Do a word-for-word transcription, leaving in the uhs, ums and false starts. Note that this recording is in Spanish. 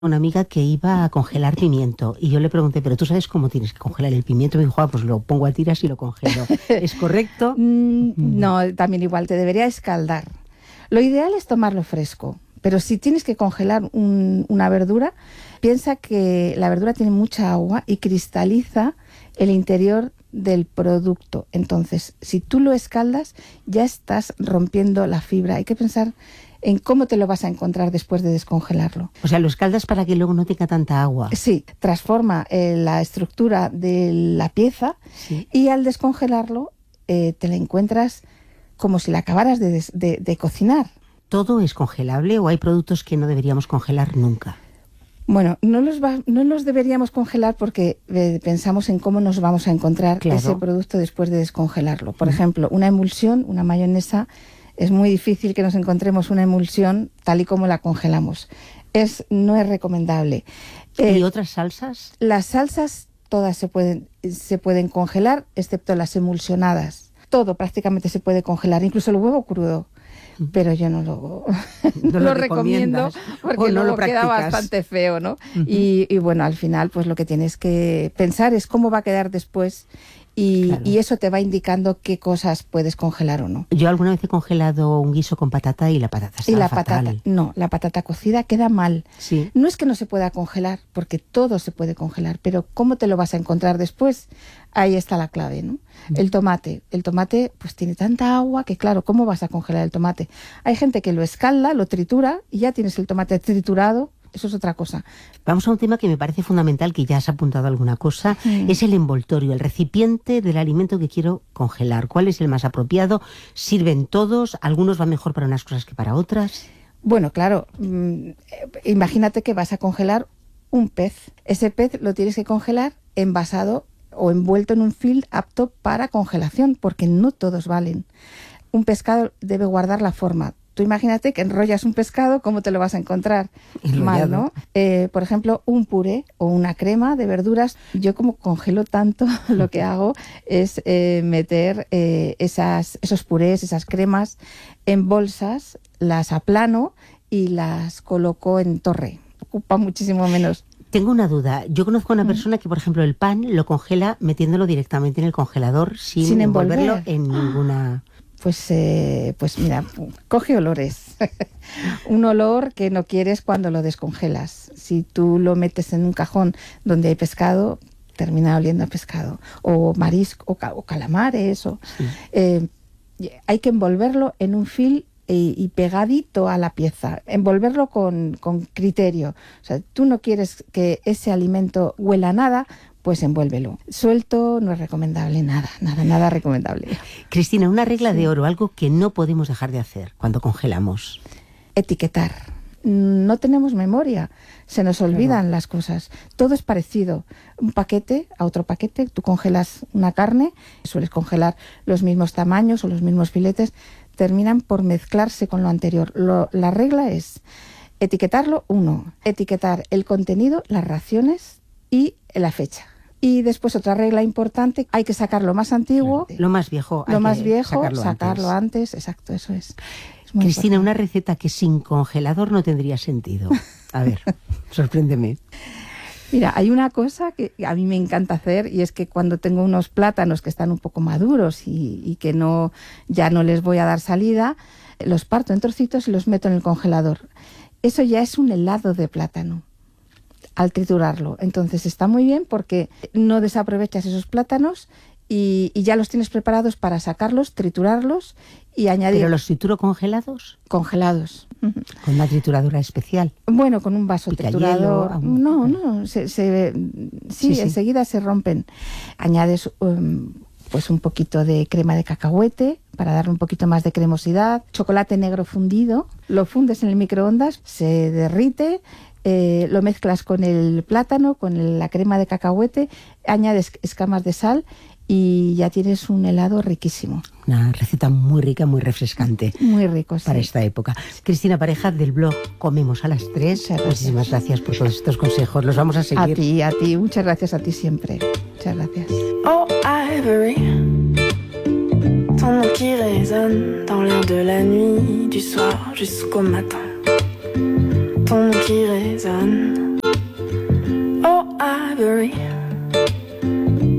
Una amiga que iba a congelar pimiento y yo le pregunté, ¿pero tú sabes cómo tienes que congelar el pimiento? Me dijo, ah, pues lo pongo a tiras y lo congelo. ¿Es correcto? Mm, no, también igual, te debería escaldar. Lo ideal es tomarlo fresco, pero si tienes que congelar un, una verdura, piensa que la verdura tiene mucha agua y cristaliza el interior del producto. Entonces, si tú lo escaldas, ya estás rompiendo la fibra. Hay que pensar en cómo te lo vas a encontrar después de descongelarlo. O sea, lo escaldas para que luego no tenga tanta agua. Sí, transforma eh, la estructura de la pieza, sí. Y al descongelarlo eh, te la encuentras como si la acabaras de, des- de, de cocinar. ¿Todo es congelable o hay productos que no deberíamos congelar nunca? Bueno, no los, va, no los deberíamos congelar porque eh, pensamos en cómo nos vamos a encontrar claro. ese producto después de descongelarlo. Por mm. ejemplo, una emulsión, una mayonesa, es muy difícil que nos encontremos una emulsión tal y como la congelamos. Es, no es recomendable. ¿Y eh, otras salsas? Las salsas todas se pueden, se pueden congelar, excepto las emulsionadas. Todo prácticamente se puede congelar, incluso el huevo crudo. Pero yo no lo, no no lo lo recomiendo porque no luego lo queda bastante feo, ¿no? Uh-huh. y, y bueno, al final pues lo que tienes que pensar es cómo va a quedar después y, claro. y eso te va indicando qué cosas puedes congelar o no. Yo alguna vez he congelado un guiso con patata y la patata estaba y la fatal. patata, no, la patata cocida queda mal. Sí. No es que no se pueda congelar, porque todo se puede congelar, pero ¿cómo te lo vas a encontrar después? Ahí está la clave, ¿no? Mm. El tomate, el tomate pues tiene tanta agua que claro, ¿cómo vas a congelar el tomate? Hay gente que lo escalda, lo tritura y ya tienes el tomate triturado. Eso es otra cosa. Vamos a un tema que me parece fundamental, que ya has apuntado alguna cosa, mm. es el envoltorio, el recipiente del alimento que quiero congelar. ¿Cuál es el más apropiado? ¿Sirven todos? ¿Algunos van mejor para unas cosas que para otras? Bueno, claro, mmm, imagínate que vas a congelar un pez. Ese pez lo tienes que congelar envasado o envuelto en un film apto para congelación, porque no todos valen. Un pescado debe guardar la forma. Tú imagínate que enrollas un pescado, ¿cómo te lo vas a encontrar? Enrollado. Mal, ¿no? Eh, por ejemplo, un puré o una crema de verduras. Yo como congelo tanto, lo que hago es eh, meter eh, esas, esos purés, esas cremas en bolsas, las aplano y las coloco en torre. Ocupa muchísimo menos. Tengo una duda. Yo conozco a una persona que, por ejemplo, el pan lo congela metiéndolo directamente en el congelador sin, sin envolverlo envolver. en ninguna... Pues, eh, pues mira, coge olores. Un olor que no quieres cuando lo descongelas. Si tú lo metes en un cajón donde hay pescado, termina oliendo a pescado. O marisco, o, ca- o calamares. O, sí. eh, hay que envolverlo en un film y, y pegadito a la pieza. Envolverlo con, con criterio. O sea, tú no quieres que ese alimento huela a nada, pues envuélvelo. Suelto no es recomendable, nada, nada, nada recomendable. Cristina, una regla sí. de oro, algo que no podemos dejar de hacer cuando congelamos. Etiquetar. No tenemos memoria, se nos olvidan claro. las cosas. Todo es parecido. Un paquete a otro paquete, tú congelas una carne, sueles congelar los mismos tamaños o los mismos filetes, terminan por mezclarse con lo anterior. Lo, la regla es etiquetarlo, uno, etiquetar el contenido, las raciones y la fecha. Y después otra regla importante, hay que sacar lo más antiguo. Claro. Lo más viejo. Lo hay más que viejo, sacarlo, sacarlo antes. antes. Exacto, eso es. es Cristina, importante. una receta que sin congelador no tendría sentido. A ver, sorpréndeme. Mira, hay una cosa que a mí me encanta hacer y es que cuando tengo unos plátanos que están un poco maduros y, y que no ya no les voy a dar salida, los parto en trocitos y los meto en el congelador. Eso ya es un helado de plátano al triturarlo. Entonces está muy bien porque no desaprovechas esos plátanos y, y ya los tienes preparados para sacarlos, triturarlos y añadir... ¿Pero los trituro congelados? Congelados. ¿Con una trituradora especial? Bueno, con un vaso Pica triturador. hielo, un... No, no, se, se, sí, sí, enseguida sí. se rompen. Añades um, pues un poquito de crema de cacahuete para darle un poquito más de cremosidad, chocolate negro fundido, lo fundes en el microondas, se derrite. Eh, lo mezclas con el plátano, con el, la crema de cacahuete, añades escamas de sal y ya tienes un helado riquísimo. Una receta muy rica, muy refrescante. Muy rico, sí. Para esta época. Cristina Pareja, del blog Comemos a las tres. Gracias. Muchísimas gracias por todos estos consejos. Los vamos a seguir. A ti, a ti. Muchas gracias a ti siempre. Muchas gracias. Oh, Ivory, ton nom qui résonne dans l'air de la nuit, du soir jusqu'au matin. Ton nom qui résonne ivory.